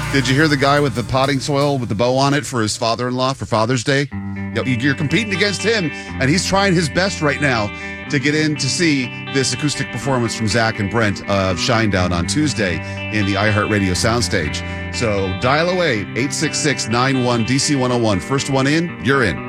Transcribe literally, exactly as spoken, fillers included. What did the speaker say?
Did you hear the guy with the potting soil with the bow on it for his father-in-law for Father's Day? You're competing against him, and he's trying his best right now to get in to see this acoustic performance from Zach and Brent of Shinedown on Tuesday in the iHeartRadio soundstage. So dial away, eight six six, nine one, D C one oh one. First one in, you're in.